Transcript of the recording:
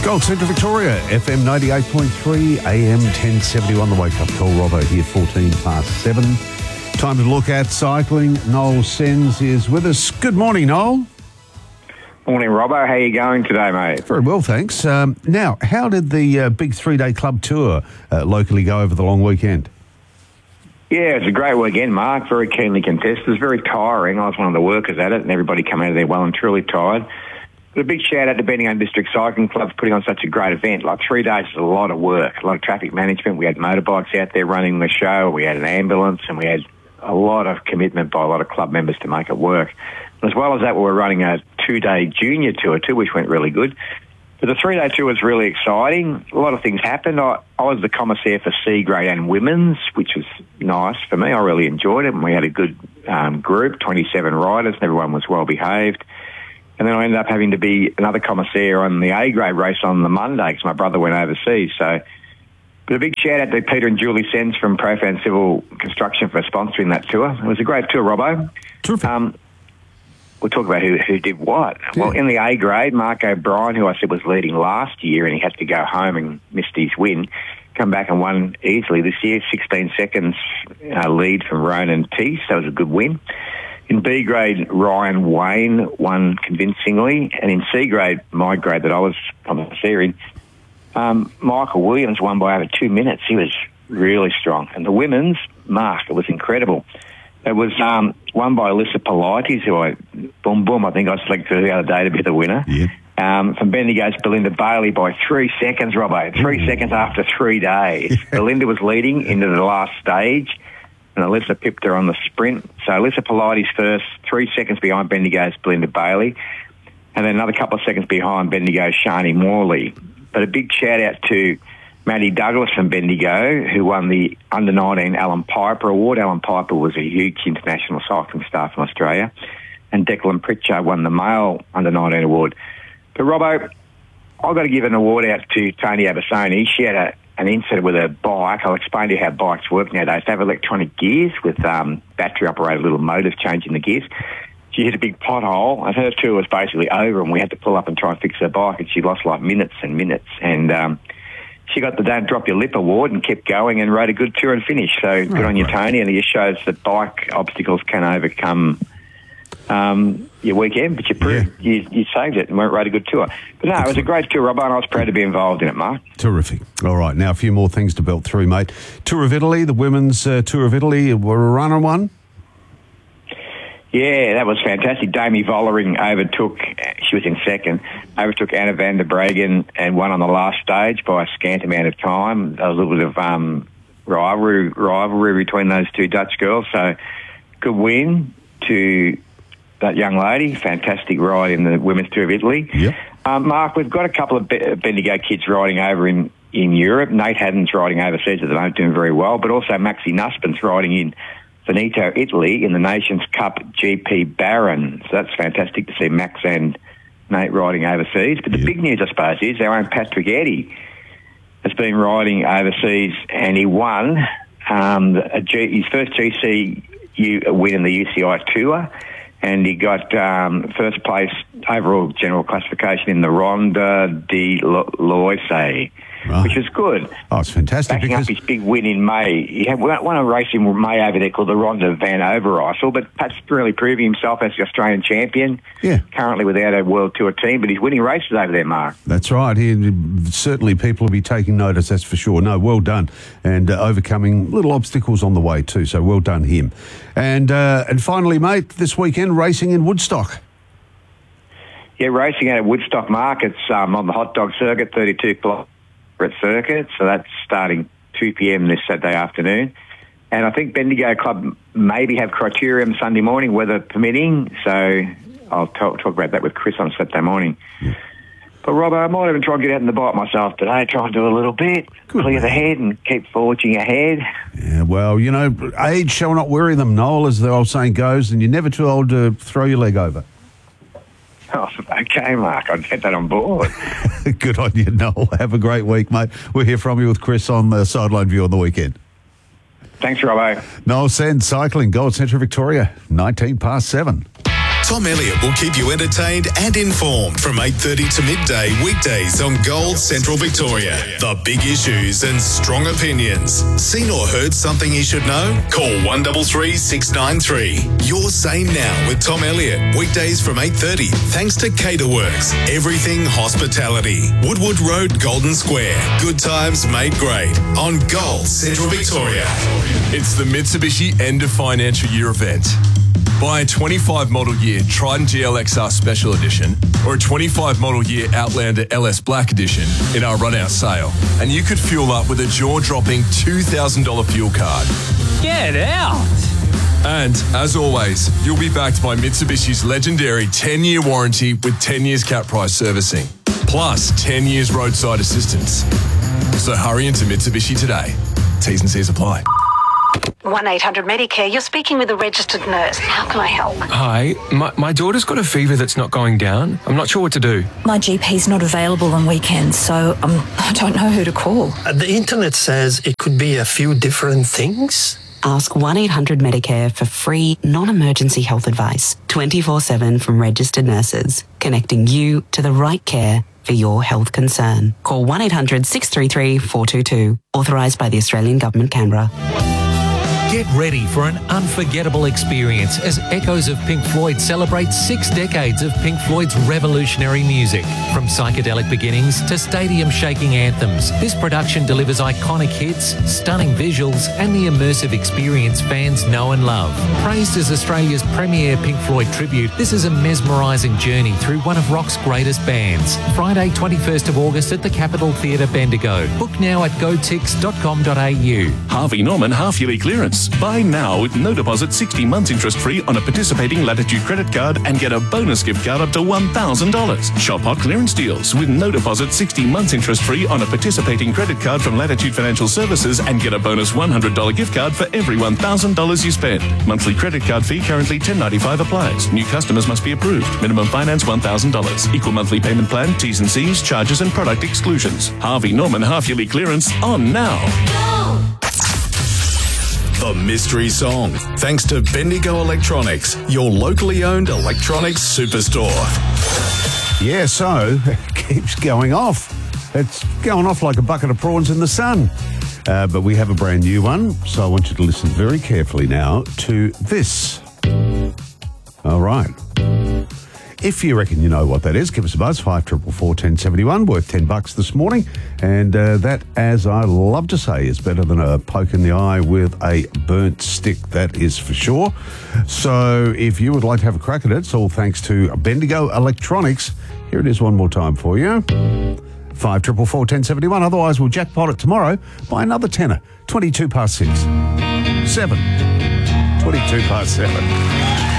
Gold Centre Victoria, FM 98.3, AM 1071. The Wake Up Call. Robbo here, 14 past 7. Time to look at cycling. Noel Sens is with us. Good morning, Noel. Morning, Robbo. How you going today, mate? Very well, thanks. Now, how did the big three-day club tour locally go over the long weekend? Yeah, it was a great weekend, Mark. Very keenly contested. It was very tiring. I was one of the workers at it, and everybody came out of there well and truly tired. But a big shout-out to Bendigo District Cycling Club for putting on such a great event. Like 3 days is a lot of work, a lot of traffic management. We had motorbikes out there running the show. We had an ambulance, and we had a lot of commitment by a lot of club members to make it work. As well as that, we were running a 2-day junior tour too, which went really good. But the 3-day tour was really exciting. A lot of things happened. I was the commissaire for C grade and women's, which was nice for me. I really enjoyed it. And we had a good group, 27 riders, and everyone was well behaved. And then I ended up having to be another commissaire on the A grade race on the Monday because my brother went overseas. So, but a big shout out to Peter and Julie Sens from Profan Civil Construction for sponsoring that tour. It was a great tour, Robbo. Terrific. We'll talk about who did what. Yeah. Well, in the A grade, Mark O'Brien, who I said was leading last year and he had to go home and missed his win, come back and won easily this year, 16 seconds lead from Ronan Teese. So it was a good win. In B grade, Ryan Wayne won convincingly. And in C grade, my grade that I was commissaire, Michael Williams won by over 2 minutes. He was really strong. And the women's, Mark, it was incredible. It was won by Alyssa Polites, who I think I selected the other day to be the winner. Yeah. From Bendigo's Belinda Bailey by 3 seconds, Robbo. 3 seconds after 3 days. Belinda was leading into the last stage, and Alyssa pipped her on the sprint. So Alyssa Polites first, 3 seconds behind Bendigo's Belinda Bailey, and then another couple of seconds behind Bendigo's Shani Morley. But a big shout-out to Maddie Douglas from Bendigo, who won the Under-19 Alan Piper Award. Alan Piper was a huge international cycling star from Australia. And Declan Pritchard won the male Under-19 Award. But, Robbo, I've got to give an award out to Tony Abasoni. She had an incident with her bike. I'll explain to you how bikes work nowadays. They have electronic gears with battery-operated little motors changing the gears. She hit a big pothole, and her tour was basically over, and we had to pull up and try and fix her bike, and she lost like minutes and minutes. And she got the Don't Drop Your Lip award and kept going and rode a good tour and finished. So good on you, Tony. And it just shows that bike obstacles can overcome your weekend, but you proved you saved it and rode a good tour. But no, it was a great tour, Robbo, and I was proud to be involved in it, Mark. Terrific. All right, now a few more things to belt through, mate. Tour of Italy, the women's Tour of Issy, Warana won. Yeah, that was fantastic. Damie Vollering she was in second, overtook Anna van der Breggen and won on the last stage by a scant amount of time. A little bit of rivalry between those two Dutch girls. So good win to that young lady. Fantastic ride in the Women's Tour of Italy. Yep. Mark, we've got a couple of Bendigo kids riding over in Europe. Nate Haddon's riding overseas at the moment, doing very well, but also Maxi Nussbaum's riding in Veneto, Italy, in the Nations Cup GP Baron. So that's fantastic to see Max and Nate riding overseas. But the big news, I suppose, is our own Patrick Eddy has been riding overseas, and he won his first GC win in the UCI Tour, and he got first place overall general classification in the Ronde de Loise. Right. Which is good. Oh, it's fantastic. Backing up his big win in May. He had won a race in May over there called the Ronde van Overijssel, but Pat's really proving himself as the Australian champion. Yeah. Currently without a World Tour team, but he's winning races over there, Mark. That's right. Certainly people will be taking notice, that's for sure. No, well done. And overcoming little obstacles on the way too, so well done him. And finally, mate, this weekend, racing in Woodstock. Yeah, racing out at Woodstock, Mark. It's on the hot dog circuit, 32 kilometres. Circuit, so that's starting 2 p.m. this Saturday afternoon. And I think Bendigo Club maybe have criterium Sunday morning, weather permitting, so I'll talk about that with Chris on Saturday morning. Yeah. But, Robbo, I might even try and get out in the bike myself today, try and do a little bit, clear the head and keep forging ahead. Yeah, well, age shall not worry them, Noel, as the old saying goes, and you're never too old to throw your leg over. Oh, okay, Mark. I'll get that on board. Good on you, Noel. Have a great week, mate. We'll hear from you with Chris on the Sideline View on the weekend. Thanks, Robbo. Noel Sens, cycling, Gold Centre Victoria, 19 past 7. Tom Elliott will keep you entertained and informed from 8:30 to midday weekdays on Gold Central Victoria. The big issues and strong opinions. Seen or heard something you should know? Call 133 693. Your Say Now with Tom Elliott. Weekdays from 8:30. Thanks to Caterworks. Everything hospitality. Woodwood Road, Golden Square. Good times made great on Gold Central Victoria. It's the Mitsubishi End of Financial Year event. Buy a 25 model year Trident GLXR Special Edition or a 25 model year Outlander LS Black Edition in our run-out sale, and you could fuel up with a jaw-dropping $2,000 fuel card. Get out! And, as always, you'll be backed by Mitsubishi's legendary 10-year warranty with 10 years cap price servicing, plus 10 years roadside assistance. So hurry into Mitsubishi today. T's and C's apply. 1-800-Medicare, you're speaking with a registered nurse. How can I help? Hi, my daughter's got a fever that's not going down. I'm not sure what to do. My GP's not available on weekends, so I don't know who to call. The internet says it could be a few different things. Ask 1-800-Medicare for free, non-emergency health advice, 24/7 from registered nurses, connecting you to the right care for your health concern. Call 1-800-633-422, authorised by the Australian Government, Canberra. Get ready for an unforgettable experience as Echoes of Pink Floyd celebrate 6 decades of Pink Floyd's revolutionary music. From psychedelic beginnings to stadium-shaking anthems, this production delivers iconic hits, stunning visuals, and the immersive experience fans know and love. Praised as Australia's premier Pink Floyd tribute, this is a mesmerising journey through one of rock's greatest bands. Friday, 21st of August at the Capitol Theatre, Bendigo. Book now at gotix.com.au. Harvey Norman half-yearly clearance. Buy now with no deposit, 60 months interest-free on a participating Latitude credit card and get a bonus gift card up to $1,000. Shop hot clearance deals with no deposit, 60 months interest-free on a participating credit card from Latitude Financial Services and get a bonus $100 gift card for every $1,000 you spend. Monthly credit card fee currently $10.95 applies. New customers must be approved. Minimum finance $1,000. Equal monthly payment plan, T's and C's, charges and product exclusions. Harvey Norman half-yearly clearance on now. The Mystery Song. Thanks to Bendigo Electronics, your locally owned electronics superstore. Yeah, so it keeps going off. It's going off like a bucket of prawns in the sun. But we have a brand new one, so I want you to listen very carefully now to this. All right. If you reckon you know what that is, give us a buzz, 5444 1071, worth $10 this morning. And that, as I love to say, is better than a poke in the eye with a burnt stick, that is for sure. So if you would like to have a crack at it, it's all thanks to Bendigo Electronics. Here it is one more time for you. 5444 1071. Otherwise, we'll jackpot it tomorrow by another tenner. 22 past 6. 7. 22 past 7.